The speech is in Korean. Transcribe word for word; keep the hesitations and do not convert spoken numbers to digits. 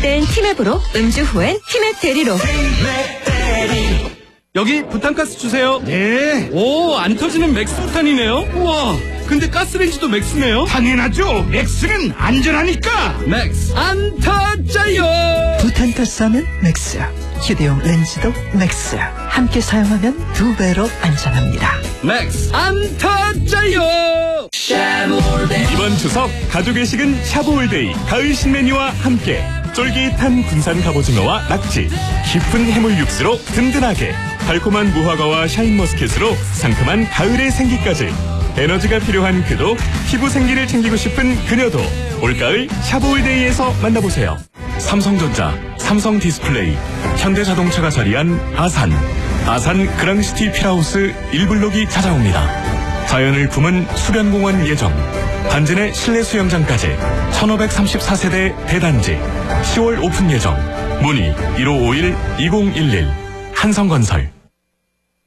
땐 티맵으로, 음주 후엔 티맵 대리로. 여기 부탄가스 주세요. 네. 오, 안 터지는 맥스 부탄이네요. 우와, 근데 가스레인지도 맥스네요. 당연하죠. 맥스는 안전하니까. 맥스 안 터져요. 부탄가스 하면 맥스야. 휴대용 렌즈도 맥스야. 함께 사용하면 두 배로 안전합니다. 맥스 안 터져요. 이번 추석 가족의 식은 샤브올데이 가을 신메뉴와 함께 쫄깃한 군산 갑오징어와 낙지, 깊은 해물 육수로 든든하게, 달콤한 무화과와 샤인머스켓으로 상큼한 가을의 생기까지, 에너지가 필요한 그도, 피부 생기를 챙기고 싶은 그녀도 올가을 샤브올데이에서 만나보세요. 삼성전자, 삼성디스플레이, 현대자동차가 자리한 아산, 아산 그랑시티 필하우스 일 블록이 찾아옵니다. 자연을 품은 수변공원 예정, 단지 실내 수영장까지 천오백삼십사 세대 대단지, 시월 오픈 예정. 문의 일오오일 이공일일. 한성건설.